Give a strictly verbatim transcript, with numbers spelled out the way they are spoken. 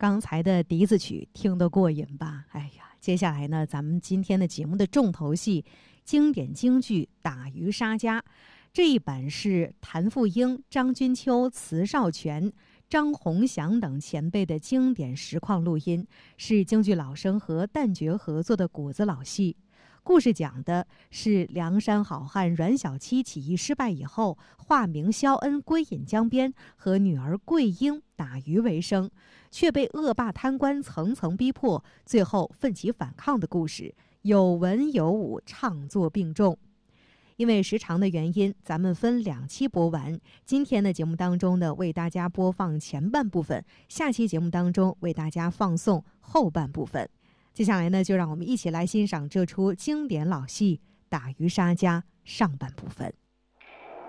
刚才的笛子曲听得过瘾吧？哎呀，接下来呢，咱们今天的节目的重头戏，经典京剧《打渔杀家》这一版是谭富英、张君秋、慈少全、张宏祥等前辈的经典实况录音，是京剧老生和旦角合作的骨子老戏。故事讲的是梁山好汉阮小七起义失败以后，化名萧恩归隐江边，和女儿桂英打鱼为生，却被恶霸贪官层层逼迫，最后奋起反抗的故事，有文有武，唱作并重。因为时长的原因，咱们分两期播完。今天的节目当中呢，为大家播放前半部分，下期节目当中为大家放送后半部分。接下来呢，就让我们一起来欣赏这出经典老戏《打渔杀家》上半部分。